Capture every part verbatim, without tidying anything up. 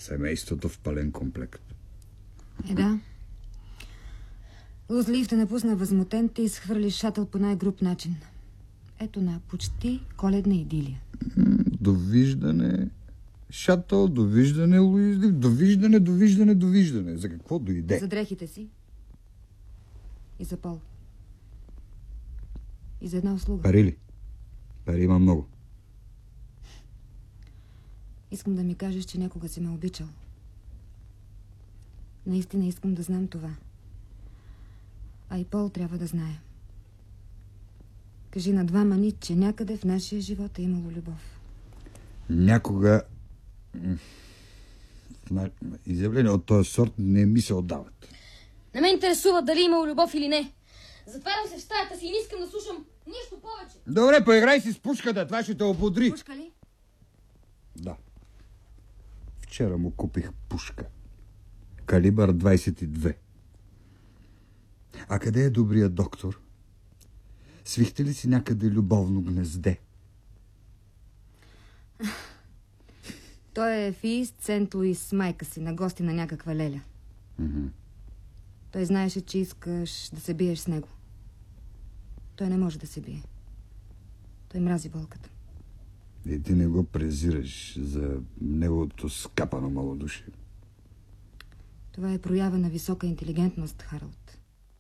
Семейството в пълен комплект. Е, да. Лузлив те напусна възмутен, те изхвърли шатъл по най-груб начин. Ето на почти коледна идилия. Довиждане, шатъл, довиждане, Луизлив, довиждане, довиждане, довиждане. За какво дойде? За дрехите си. И за Пол. И за една услуга. Пари ли? Пари има много. Искам да ми кажеш, че някога си ме обичал. Наистина искам да знам това. А и Пол трябва да знае. Кажи на двама ни, че някъде в нашия живот е имало любов. Някога изявления от този сорт не ми се отдават. Не ме интересува дали имало любов или не. Затварям се в стаята си и не искам да слушам нищо повече. Добре, поиграй си с пушката, това ще те ободри. Пушка ли? Да. Вчера му купих пушка. Калибър двайсет и две. А къде е добрият доктор? Свихте ли си някъде любовно гнезде? Той е в Ист Сент Луис с майка си, на гости на някаква леля. Mm-hmm. Той знаеше, че искаш да се биеш с него. Той не може да се бие. Той мрази болката. И ти не го презираш за неговото скапано малодушие. Това е проява на висока интелигентност, Харалд.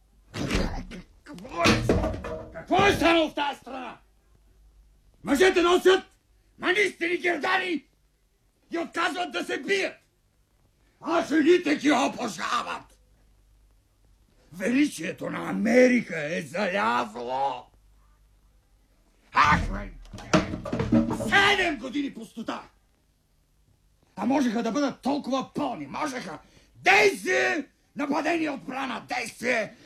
Какво е станало в тази страна? Мъжете носят манистини гердани и отказват да се бият. А жените ги обожават. Величието на Америка е залязло. Ах, бе! Седем години пустота. А можеха да бъдат толкова пълни. Можеха. Действие! Нападение, отбрана, действие!